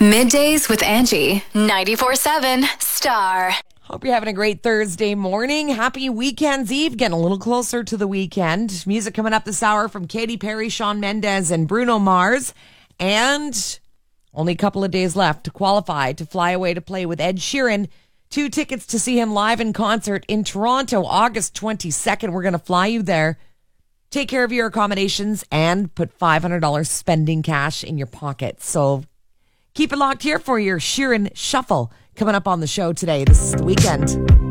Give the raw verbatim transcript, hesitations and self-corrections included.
Middays with Angie, ninety-four seven Star. Hope you're having a great Thursday morning. Happy Weekend's Eve. Getting a little closer to the weekend. Music coming up this hour from Katy Perry, Shawn Mendes, and Bruno Mars. And only a couple of days left to qualify to fly away to play with Ed Sheeran. Two tickets to see him live in concert in Toronto, August twenty-second. We're going to fly you there. Take care of your accommodations and put five hundred dollars spending cash in your pocket. So keep it locked here for your Sheeran Shuffle coming up on the show today. This is The Weekend.